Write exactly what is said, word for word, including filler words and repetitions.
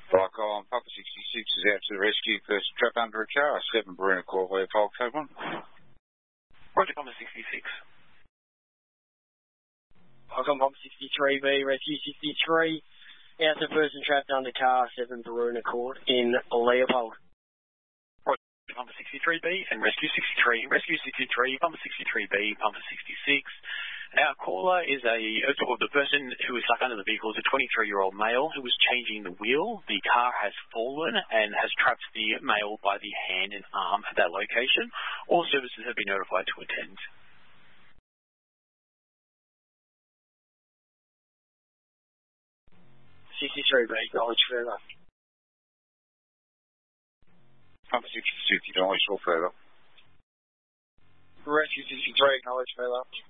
Brocco on Papa sixty-six is out to the rescue. Person trapped under a car. seven Baruna Court, Leopold, code one. Roger, Papa sixty-six. Brocco on Papa sixty-three B, rescue sixty-three. Out to person trapped under car, seven Baruna Court in Leopold. Roger, Papa sixty-three B and rescue sixty-three. Rescue sixty-three, Papa sixty-three B, Papa sixty-six. Our caller is a, or the person who was stuck under the vehicle is a twenty-three-year-old male who was changing the wheel. The car has fallen and has trapped the male by the hand and arm at that location. All services have been notified to attend. sixty-three B, acknowledge further. Papa sixty-six, acknowledge all further. Rescue sixty-three, acknowledge further.